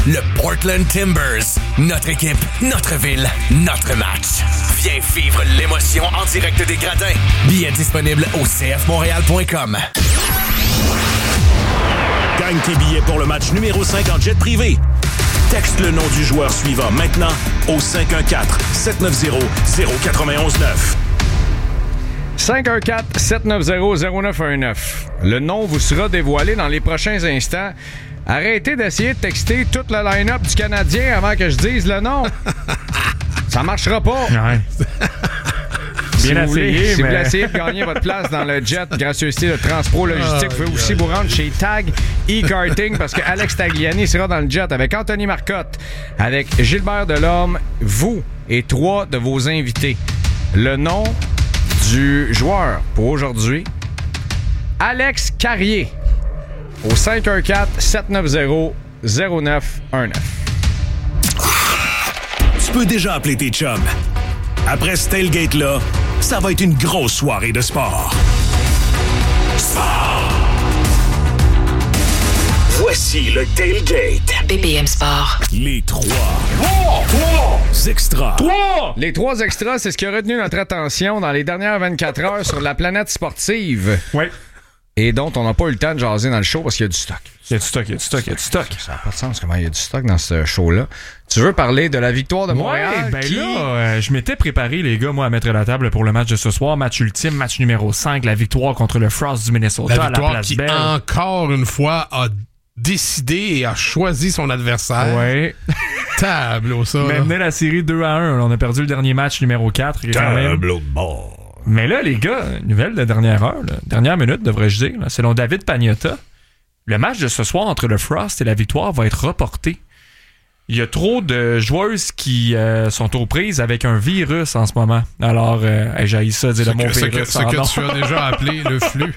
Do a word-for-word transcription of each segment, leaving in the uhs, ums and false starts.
le Portland Timbers. Notre équipe, notre ville, notre match. Viens vivre l'émotion en direct des gradins. Billets disponibles au c f montréal point com. Gagne tes billets pour le match numéro cinq en jet privé. Texte le nom du joueur suivant maintenant au cinq un quatre, sept neuf zéro, zéro neuf un neuf. cinq un quatre, sept neuf zéro, zéro neuf un neuf. Le nom vous sera dévoilé dans les prochains instants. Arrêtez d'essayer de texter toute la line-up du Canadien avant que je dise le nom. Ça marchera pas. Ouais. Si Bien vous voulez, essayé, si mais... vous voulez essayer de gagner votre place dans le jet, gracieuseté de Transpro Logistique, vous pouvez aussi vous rendre chez Tag E-Karting parce que Alex Tagliani sera dans le jet avec Anthony Marcotte, avec Gilbert Delorme, vous et trois de vos invités. Le nom du joueur pour aujourd'hui, Alex Carrier, au cinq un quatre, sept neuf zéro, zéro neuf un neuf. Tu peux déjà appeler tes chums. Après ce tailgate-là, ça va être une grosse soirée de sport. Sport! Voici le tailgate. B B M Sport. Les trois. Trois! Trois! Extras. Trois! Les trois extras, c'est ce qui a retenu notre attention dans les dernières vingt-quatre heures sur la planète sportive. Oui. Et dont on n'a pas eu le temps de jaser dans le show parce qu'il y a du stock. Il y a du stock, il y a du stock, il y a du stock. Ça n'a pas de sens comment il y a du stock dans ce show-là. Tu veux parler de la victoire de Montréal? Ouais, ben qui... là, euh, je m'étais préparé, les gars, moi, à mettre la table pour le match de ce soir. Match ultime, match numéro cinq, la victoire contre le Frost du Minnesota la à la place qui, Belle. encore une fois, a décidé et a choisi son adversaire. Ouais. Tableau, ça. Mais menait la série deux à un. On a perdu le dernier match numéro quatre. Tableau de bord. Mais là, les gars, nouvelle de dernière heure, là, dernière minute, devrais-je dire, là, selon David Pagnotta, le match de ce soir entre le Frost et la victoire va être reporté. Il y a trop de joueuses qui euh, sont aux prises avec un virus en ce moment. Alors, euh, hey, j'ai ça, dire le mot ce virus. Que, ce que, ce que tu as déjà appelé le flux.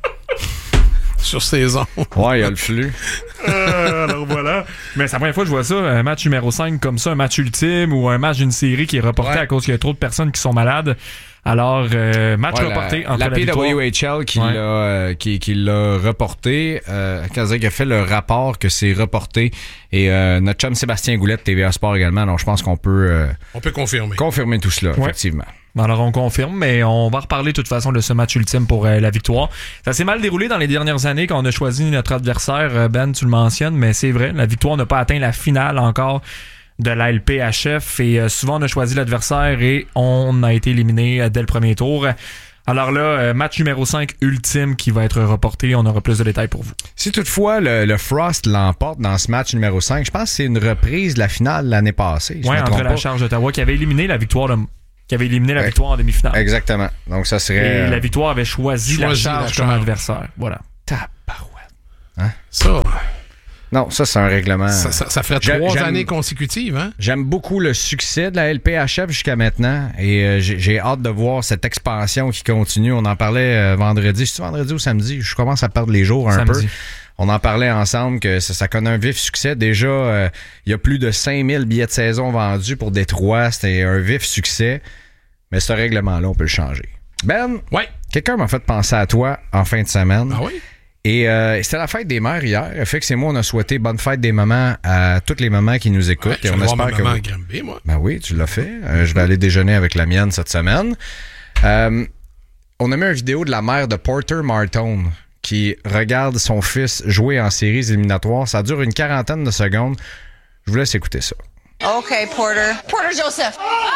Sur saison. Ouais, il y a le flux. euh, alors voilà. Mais c'est la première fois que je vois ça, un match numéro cinq comme ça, un match ultime ou un match d'une série qui est reporté ouais. à cause qu'il y a trop de personnes qui sont malades. Alors, euh, match ouais, reporté la, entre la, la P W H L victoire... qui, ouais. l'a, euh, qui, qui l'a reporté, euh, qui a fait le rapport que c'est reporté, et euh, notre chum Sébastien Goulet de T V A Sport également, donc je pense qu'on peut... Euh, on peut confirmer. Confirmer tout cela, ouais. effectivement. Alors, on confirme, mais on va reparler de toute façon de ce match ultime pour euh, la victoire. Ça s'est mal déroulé dans les dernières années quand on a choisi notre adversaire. Ben, tu le mentionnes, mais c'est vrai, la victoire n'a pas atteint la finale encore de la L P H F et euh, souvent on a choisi l'adversaire et on a été éliminé euh, dès le premier tour. Alors là, euh, match numéro cinq ultime qui va être reporté. On aura plus de détails pour vous. Si toutefois le, le Frost l'emporte dans ce match numéro cinq, je pense que c'est une reprise de la finale de l'année passée. Oui, entre la Charge d'Ottawa qui avait éliminé la victoire de... qui avait éliminé la ouais. victoire en demi-finale. Exactement. Donc ça serait... Et euh... la victoire avait choisi, choisi la Charge la comme adversaire. Voilà. Tabarouette. Hein? Ça... Non, ça, c'est un règlement. Ça, ça, ça ferait J'a- trois j'aime, années consécutives, hein? J'aime beaucoup le succès de la L P H F jusqu'à maintenant et euh, j'ai, j'ai hâte de voir cette expansion qui continue. On en parlait euh, vendredi. C'est-tu vendredi ou samedi? Je commence à perdre les jours un samedi. peu. On en parlait ensemble que ça, ça connaît un vif succès. Déjà, euh, il y a plus de cinq mille billets de saison vendus pour Détroit. C'était un vif succès. Mais ce règlement-là, on peut le changer. Ben, ouais. quelqu'un m'a fait penser à toi en fin de semaine. Ah oui? Et euh, c'était la fête des mères hier. Fait que c'est moi, on a souhaité bonne fête des mamans à toutes les mamans qui nous écoutent. Ouais, et on espère ma que maman à Granby, moi. Ben oui, tu l'as fait. Euh, je vais aller déjeuner avec la mienne cette semaine. Euh, on a mis une vidéo de la mère de Porter Martone qui regarde son fils jouer en séries éliminatoires. Ça dure une quarantaine de secondes. Je vous laisse écouter ça. OK, Porter. Porter Joseph. Ah!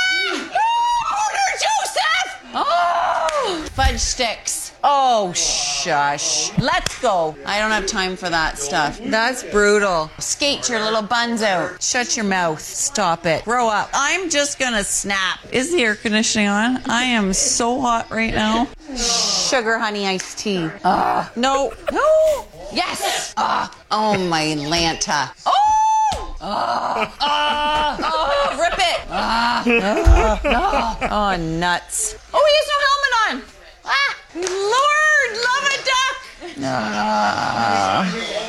Porter Joseph! Oh! Fudge sticks. Oh, shush. Let's go. I don't have time for that stuff. That's brutal. Skate your little buns out. Shut your mouth. Stop it. Grow up. I'm just gonna snap. Is the air conditioning on? I am so hot right now. Sugar honey iced tea. Uh, no. No. Yes. Uh, oh, my Lanta. Oh! Oh, oh, oh, rip it. Oh, oh, oh, oh, nuts. Oh, he has no helmet on. Ah, Lord, love a duck. Ah.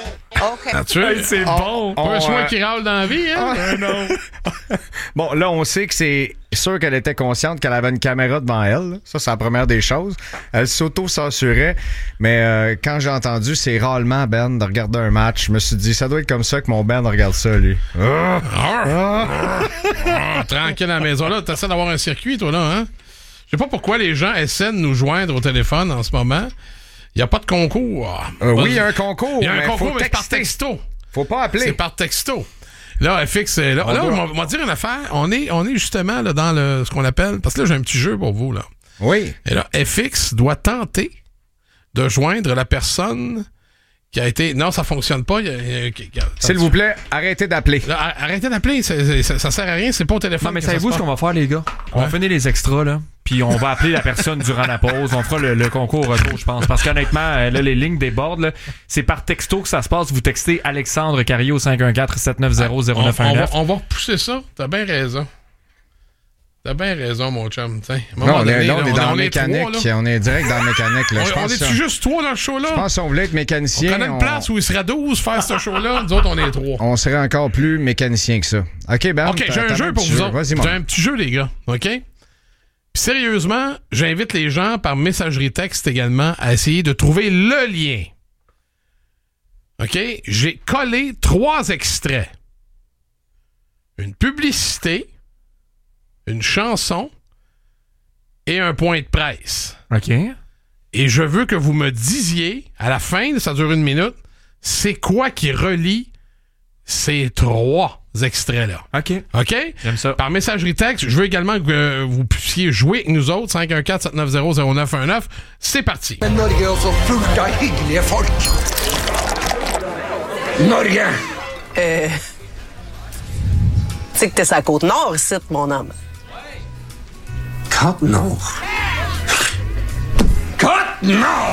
OK. Naturel. Hey, c'est bon. on- Pas un soin euh, qui râle dans la vie, hein? Ah, non. Bon, là, on sait que c'est sûr qu'elle était consciente qu'elle avait une caméra devant elle. là. Ça, c'est la première des choses. Elle s'auto-censurait. Mais euh, quand j'ai entendu ses râlements, Ben, de regarder un match, je me suis dit, ça doit être comme ça que mon Ben regarde ça, lui. Ah! Ah, ah, tranquille à la maison. Là, t'essaies d'avoir un circuit, toi, là, hein? Je sais pas pourquoi les gens essaient de nous joindre au téléphone en ce moment. Il n'y a pas de concours. Euh, oui, il y a un concours. Il y a un mais concours, faut mais c'est par texter. texto. Faut pas appeler. C'est par texto. Là, F X, là, On là doit- on va- on va dire une affaire. On est, on est justement là, dans le, ce qu'on appelle... Parce que là, j'ai un petit jeu pour vous, là. Oui. Et là, F X doit tenter de joindre la personne qui a été... Non, ça fonctionne pas. Il y a- il y a- qui- qui- S'il vous plaît, arrêtez d'appeler. Là, ar- arrêtez d'appeler. C'est- c'est- Ça, ça sert à rien. C'est pas au téléphone. Non, mais que ça savez-vous se ce qu'on passe. va faire, les gars? On va finir les extras, là. Puis on va appeler la personne durant la pause. On fera le, le concours retour, je pense. Parce qu'honnêtement, euh, là, les lignes débordent. Là. C'est par texto que ça se passe. Vous textez Alexandre Cario au cinq un quatre, sept neuf zéro, zéro neuf un on, on, va, neuf. on va repousser ça. T'as bien raison. T'as bien raison, mon chum. T'sais. À un Non, moment on est, donné, là, on est dans la on est mécanique. trois, là. on est direct dans la mécanique. Là. Je On, on pense est-tu ça- juste trois dans le show-là? Je pense que si on voulait être On mécanicien, prenait une on, place où il serait douze faire ce show-là. Nous autres, on est trois. on serait encore plus mécanicien que ça. OK, Ben. OK, t'as- j'ai un t'as jeu pour petit vous jeu. autres. Vas-y, mon. J'ai un petit jeu, les gars. OK? Puis sérieusement, j'invite les gens par messagerie texte également à essayer de trouver le lien. OK? J'ai collé trois extraits. Une publicité, une chanson et un point de presse. OK. Et je veux que vous me disiez, à la fin, ça dure une minute, c'est quoi qui relie ces trois extraits-là. OK. OK? J'aime ça. Par messagerie texte, je veux également que euh, vous puissiez jouer avec nous autres, cinq un quatre, sept neuf zéro, zéro neuf un neuf. C'est parti. Norge er så fullt av hyggelige folk. Norge! Euh. Tu sais que t'es sur la côte nord ici, mon homme. Cap Nord. Cap Nord!